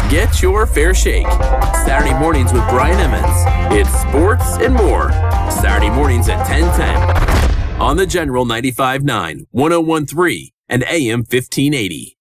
Get your fair shake. Saturday mornings with Brian Emmons. It's sports and more. Saturday mornings at 10:10 on the General 95.9, 101.3, and AM 1580.